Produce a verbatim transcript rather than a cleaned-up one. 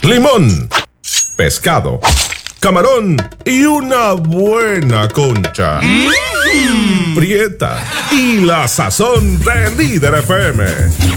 limón, pescado, camarón y una buena concha. Mm. Prieta y la sazón de Líder F M.